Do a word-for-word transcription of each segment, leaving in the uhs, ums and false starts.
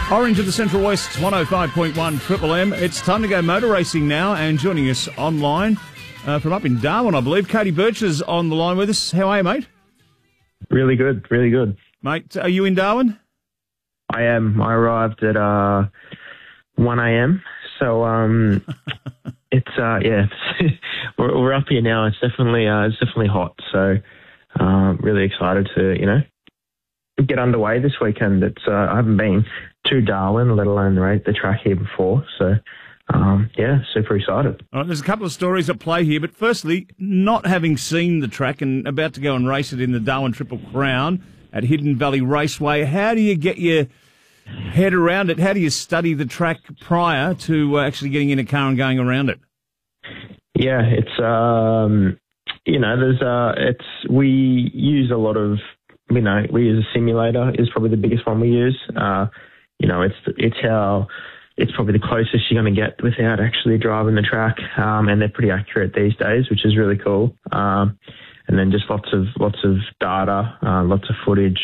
Orange of the Central West, one oh five point one Triple M. It's time to go motor racing now, and joining us online uh, from up in Darwin, I believe, Cody Birch is on the line with us. How are you, mate? Really good, really good. Mate, are you in Darwin? I am. I arrived at uh, one a.m. So um, it's uh, yeah, it's, we're, we're up here now. It's definitely uh, it's definitely hot. So uh, really excited to you know get underway this weekend. It's uh, I haven't been to Darwin, let alone rate the track here before. So um, yeah, super excited. All right, there's a couple of stories at play here, but firstly, not having seen the track and about to go and race it in the Darwin Triple Crown at Hidden Valley Raceway, how do you get your head around it? How do you study the track prior to uh, actually getting in a car and going around it? Yeah, it's um, you know, there's uh, it's we use a lot of you know we use a simulator is probably the biggest one we use. Uh, you know, it's it's how it's probably the closest you're going to get without actually driving the track, um, and they're pretty accurate these days, which is really cool. Um, and then just lots of lots of data, uh, lots of footage.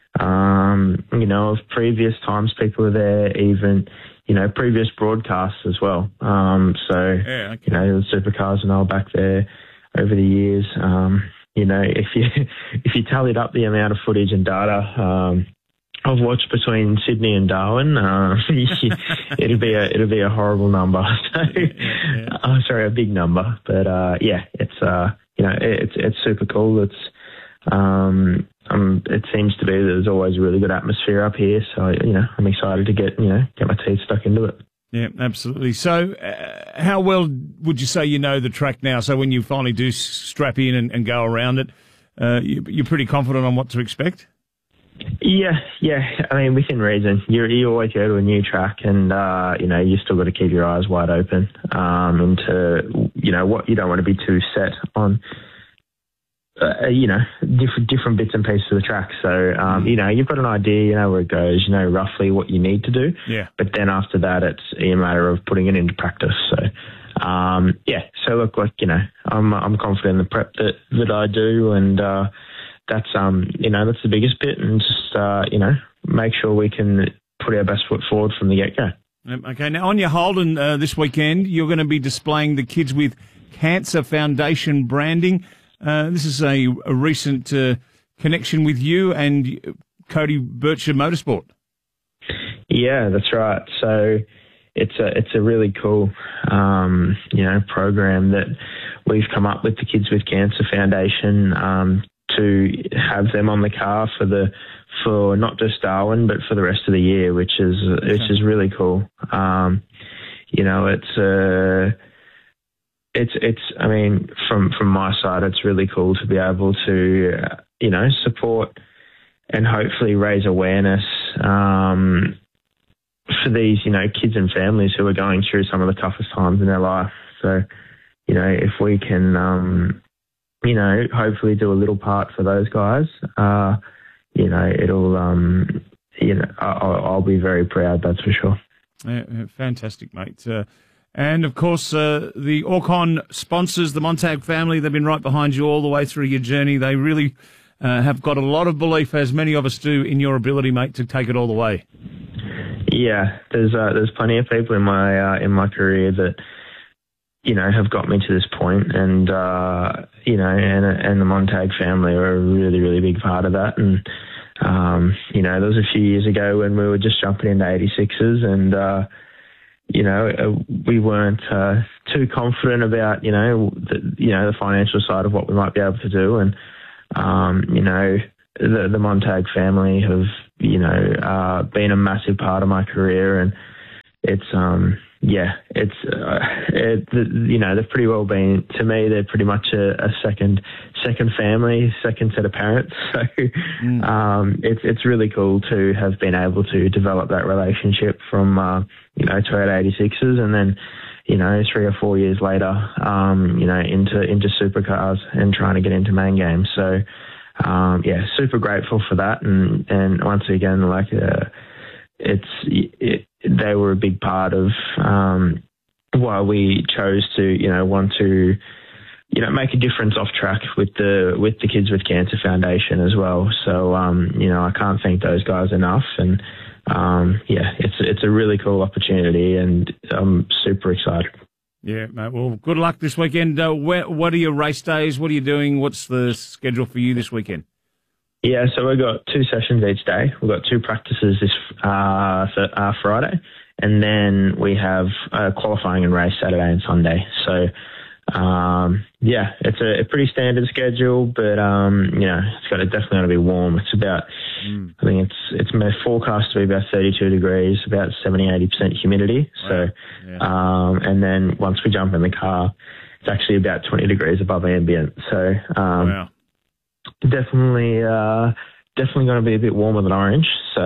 Um, you know, of previous times people were there, even, you know, previous broadcasts as well. Um, so, yeah, okay. you know, the supercars and all back there over the years. Um, you know, if you, if you tallied up the amount of footage and data, um, I've watched between Sydney and Darwin, uh, it'd be a, it'd be a horrible number. So, yeah, yeah. Uh, sorry, a big number, but, uh, yeah, it's, uh, you know, it's, it's super cool. It's, um, Um, it seems to be that there's always a really good atmosphere up here, so you know I'm excited to get you know get my teeth stuck into it. Yeah, absolutely. So, uh, how well would you say you know the track now? So when you finally do strap in and, and go around it, uh, you, you're pretty confident on what to expect? Yeah, yeah. I mean, within reason. You you always go to a new track, and uh, you know you still got to keep your eyes wide open um, into you know what you don't want to be too set on. Uh, you know, different different bits and pieces of the track. So, um, you know, you've got an idea, you know where it goes, you know roughly what you need to do. Yeah. But then after that, it's a matter of putting it into practice. So, um, yeah. So look, like you know, I'm I'm confident in the prep that that I do, and uh, that's um, you know, that's the biggest bit, and just uh, you know, make sure we can put our best foot forward from the get go. Okay. Now on your Holden uh, this weekend, you're going to be displaying the Kids with Cancer Foundation branding. Uh, this is a, a recent uh, connection with you and Cody Birch Motorsport. Yeah, that's right. So it's a it's a really cool um, you know program that we've come up with the Kids with Cancer Foundation um, to have them on the car for the for not just Darwin but for the rest of the year, which is okay. which is really cool. Um, you know, it's a uh, It's, it's, I mean, from, from my side, it's really cool to be able to, uh, you know, support and hopefully raise awareness um, for these, you know, kids and families who are going through some of the toughest times in their life. So, you know, if we can, um, you know, hopefully do a little part for those guys, uh, you know, it'll, um, you know, I'll, I'll be very proud, that's for sure. Yeah, fantastic, mate. Uh, And, of course, uh, the Orcon sponsors, the Montag family, they've been right behind you all the way through your journey. They really uh, have got a lot of belief, as many of us do, in your ability, mate, to take it all the way. Yeah, there's uh, there's plenty of people in my uh, in my career that, you know, have got me to this point, and, uh, you know, and, and the Montag family are a really, really big part of that. And, um, you know, there was a few years ago when we were just jumping into eighty-sixes and, uh, you know, uh, we weren't uh, too confident about, you know, the, you know, the financial side of what we might be able to do. And, um, you know, the, the Montag family have, you know, uh, been a massive part of my career. And it's, um, yeah, it's, uh, it, you know, they've pretty well been, to me, they're pretty much a, a second, second family, second set of parents. So mm. um, it's, it's really cool to have been able to develop that relationship from, uh, you know, Toyota eighty-sixes and then, you know, three or four years later, um, you know, into, into supercars and trying to get into main games. So, um, yeah, super grateful for that. And, and once again, like, uh, it's, it, they were a big part of, um, why we chose to, you know, want to, you know, make a difference off track with the, with the Kids with Cancer Foundation as well. So, um, you know, I can't thank those guys enough. And, um, yeah, it's it's a really cool opportunity, and I'm super excited. Yeah, mate. Well, good luck this weekend. Uh, where, what are your race days? What are you doing? What's the schedule for you this weekend? Yeah, so we've got two sessions each day. We've got two practices this uh, th- uh, Friday, and then we have uh, qualifying and race Saturday and Sunday. So, um, yeah, it's a, a pretty standard schedule, but um, you know, it's got to definitely got to be warm. It's about, mm. I think it's it's forecast to be about thirty-two degrees, about seventy, eighty percent humidity. Wow. So, yeah. um, and then once we jump in the car, it's actually about twenty degrees above ambient. So, um, wow. Definitely, uh, definitely going to be a bit warmer than Orange. So,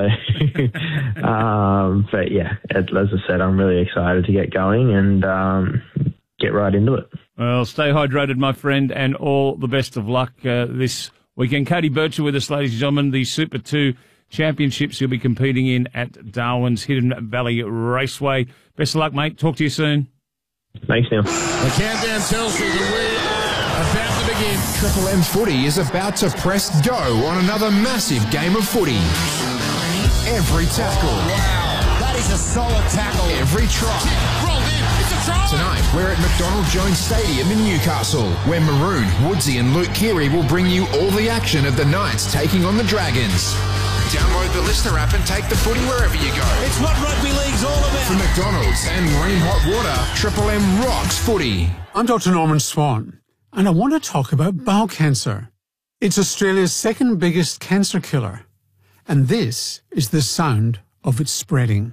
um, but yeah, as I said, I'm really excited to get going and um, get right into it. Well, stay hydrated, my friend, and all the best of luck uh, this weekend. Cody Bircher with us, ladies and gentlemen, the Super two Championships you'll be competing in at Darwin's Hidden Valley Raceway. Best of luck, mate. Talk to you soon. Thanks, Neil. The countdown tells you that we're about to begin. Triple M Footy is about to press go on another massive game of footy. Every tackle. Wow, that is a solid tackle. Every try. Kick, rolled in. It's a try. Tonight, we're at McDonald Jones Stadium in Newcastle, where Maroon, Woodsy and Luke Keary will bring you all the action of the Knights taking on the Dragons. Download the Listener app and take the footy wherever you go. It's what rugby league's all about. From McDonald's and Marine Hot Water, Triple M rocks footy. I'm Doctor Norman Swan, and I want to talk about bowel cancer. It's Australia's second biggest cancer killer, and this is the sound of it spreading.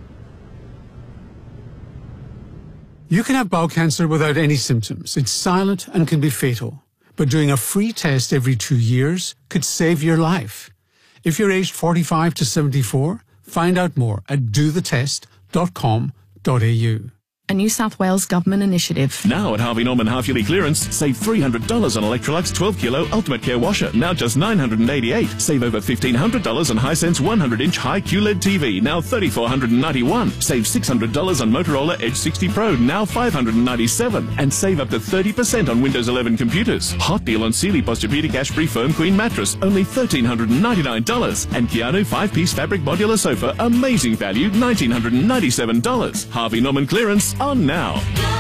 You can have bowel cancer without any symptoms. It's silent and can be fatal, but doing a free test every two years could save your life. If you're aged forty-five to seventy-four, find out more at do the test dot com dot a u. A New South Wales government initiative. Now at Harvey Norman half-yearly clearance, save three hundred dollars on Electrolux twelve kilo Ultimate Care washer, now just nine hundred eighty-eight dollars. Save over fifteen hundred dollars on Hisense one hundred inch high Q L E D T V, now three thousand four hundred ninety-one dollars. Save six hundred dollars on Motorola Edge sixty Pro, now five hundred ninety-seven dollars. And save up to thirty percent on Windows eleven computers. Hot deal on Sealy Posturepedic Ashbury Foam Queen mattress, only one thousand three hundred ninety-nine dollars. And Keanu five-piece fabric modular sofa, amazing value, one thousand nine hundred ninety-seven dollars. Harvey Norman clearance on now.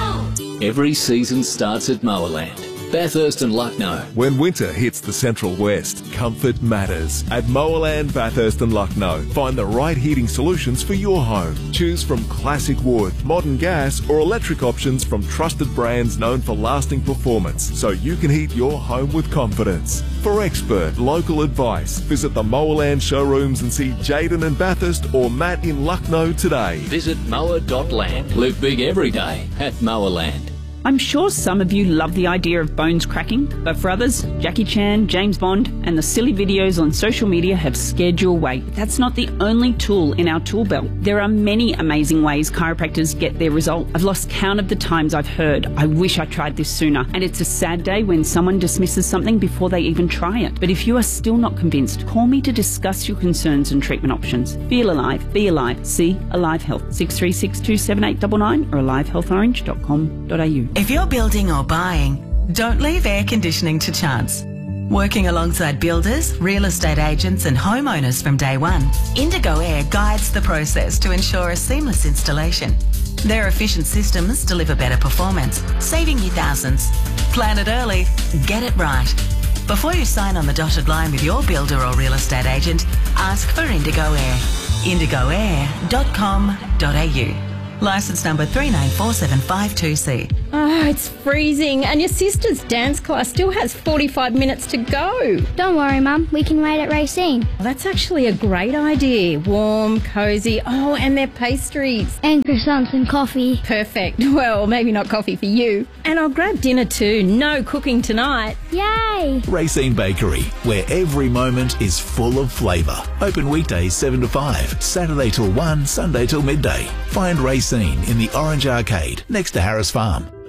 Every season starts at Mowerland. Bathurst and Lucknow. When winter hits the Central West, comfort matters. At Mowerland, Bathurst and Lucknow, find the right heating solutions for your home. Choose from classic wood, modern gas or electric options from trusted brands known for lasting performance, so you can heat your home with confidence. For expert local advice, visit the Mowerland showrooms and see Jaden in Bathurst or Matt in Lucknow today. Visit mower dot land. Live big every day at Mowerland. I'm sure some of you love the idea of bones cracking, but for others, Jackie Chan, James Bond, and the silly videos on social media have scared you away. That's not the only tool in our tool belt. There are many amazing ways chiropractors get their result. I've lost count of the times I've heard, I wish I tried this sooner. And it's a sad day when someone dismisses something before they even try it. But if you are still not convinced, call me to discuss your concerns and treatment options. Feel alive, be alive, see Alive Health. six three six two seven eight nine nine or alive health orange dot com dot a u. If you're building or buying, don't leave air conditioning to chance. Working alongside builders, real estate agents and homeowners from day one, Indigo Air guides the process to ensure a seamless installation. Their efficient systems deliver better performance, saving you thousands. Plan it early, get it right. Before you sign on the dotted line with your builder or real estate agent, ask for Indigo Air. indigo air dot com dot a u. Licence number three nine four seven five two C. Oh, it's freezing and your sister's dance class still has forty-five minutes to go. Don't worry, Mum. We can wait at Racine. Well, that's actually a great idea. Warm, cosy. Oh, and their pastries. And croissants and coffee. Perfect. Well, maybe not coffee for you. And I'll grab dinner too. No cooking tonight. Yay! Racine Bakery, where every moment is full of flavour. Open weekdays seven to five, Saturday till one, Sunday till midday. Find Racine in the Orange Arcade next to Harris Farm.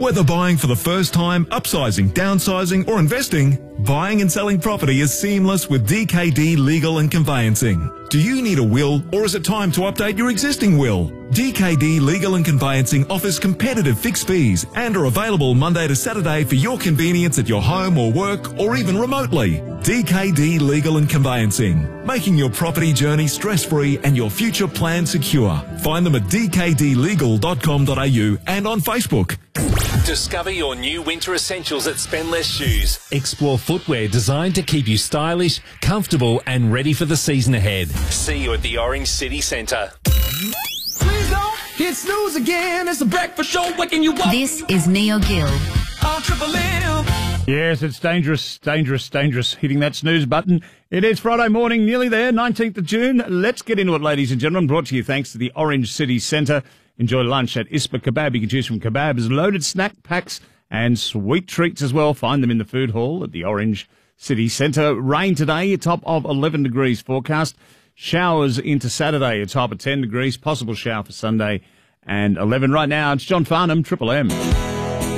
Whether buying for the first time, upsizing, downsizing or investing, buying and selling property is seamless with D K D Legal and Conveyancing. Do you need a will or is it time to update your existing will? D K D Legal and Conveyancing offers competitive fixed fees and are available Monday to Saturday for your convenience at your home or work or even remotely. D K D Legal and Conveyancing, making your property journey stress-free and your future plan secure. Find them at d k d legal dot com dot a u and on Facebook. Discover your new winter essentials at Spend Less Shoes. Explore footwear designed to keep you stylish, comfortable and ready for the season ahead. See you at the Orange City Centre. Please don't hit snooze again. It's a breakfast show waking you up. This is Neil Gill. On Triple M. Yes, it's dangerous, dangerous, dangerous hitting that snooze button. It is Friday morning, nearly there, nineteenth of June. Let's get into it, ladies and gentlemen. Brought to you thanks to the Orange City Centre. Enjoy lunch at Ispa Kebab. You can choose from kebabs, loaded snack packs and sweet treats as well. Find them in the food hall at the Orange City Centre. Rain today, a top of eleven degrees forecast. Showers into Saturday, a top of ten degrees. Possible shower for Sunday and eleven. Right now, it's John Farnham, Triple M.